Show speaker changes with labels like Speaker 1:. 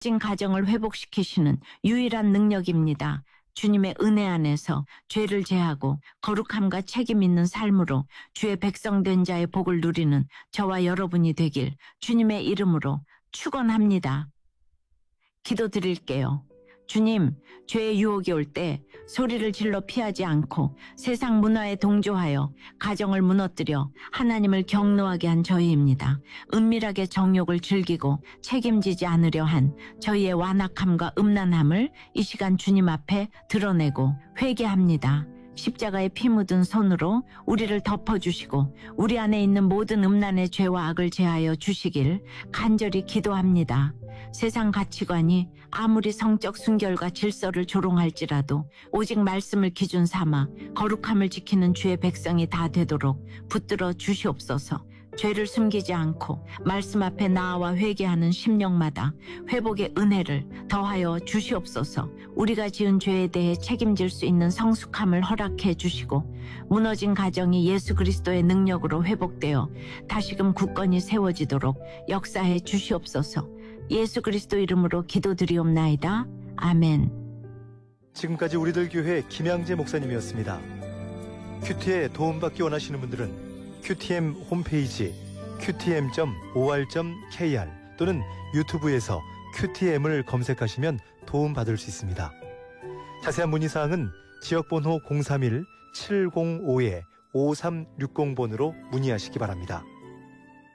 Speaker 1: 진 가정을 회복시키시는 유일한 능력입니다. 주님의 은혜 안에서 죄를 제하고 거룩함과 책임 있는 삶으로 주의 백성 된 자의 복을 누리는 저와 여러분이 되길 주님의 이름으로 축원합니다. 기도드릴게요. 주님, 죄의 유혹이 올 때 소리를 질러 피하지 않고 세상 문화에 동조하여 가정을 무너뜨려 하나님을 경노하게 한 저희입니다. 은밀하게 정욕을 즐기고 책임지지 않으려 한 저희의 완악함과 음란함을 이 시간 주님 앞에 드러내고 회개합니다. 십자가에 피 묻은 손으로 우리를 덮어주시고 우리 안에 있는 모든 음란의 죄와 악을 제하여 주시길 간절히 기도합니다. 세상 가치관이 아무리 성적 순결과 질서를 조롱할지라도 오직 말씀을 기준 삼아 거룩함을 지키는 주의 백성이 다 되도록 붙들어 주시옵소서. 죄를 숨기지 않고 말씀 앞에 나아와 회개하는 심령마다 회복의 은혜를 더하여 주시옵소서. 우리가 지은 죄에 대해 책임질 수 있는 성숙함을 허락해 주시고 무너진 가정이 예수 그리스도의 능력으로 회복되어 다시금 굳건히 세워지도록 역사해 주시옵소서. 예수 그리스도 이름으로 기도드리옵나이다. 아멘.
Speaker 2: 지금까지 우리들 교회 김양재 목사님이었습니다. 큐티에 도움받기 원하시는 분들은 QTM 홈페이지 qtm.or.kr 또는 유튜브에서 QTM을 검색하시면 도움받을 수 있습니다. 자세한 문의사항은 지역번호 031-705-5360번으로 문의하시기 바랍니다.